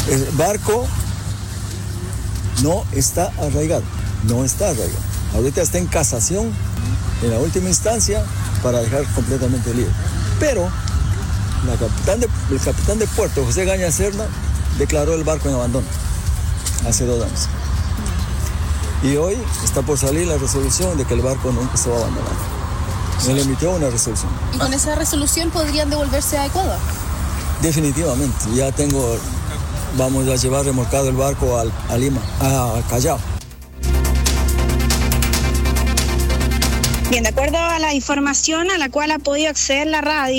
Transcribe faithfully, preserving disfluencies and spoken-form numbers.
El barco no está arraigado, no está arraigado. Ahorita está en casación, en la última instancia, para dejar completamente libre. Pero la capitán de, el capitán de puerto, José Gaña Serna, declaró el barco en abandono hace dos años. Y hoy está por salir la resolución de que el barco nunca se va a abandonar. Se le emitió una resolución. ¿Y con esa resolución podrían devolverse a Ecuador? Definitivamente. Ya tengo, vamos a llevar remolcado el barco al, a Lima, a Callao. Bien, de acuerdo a la información a la cual ha podido acceder la radio,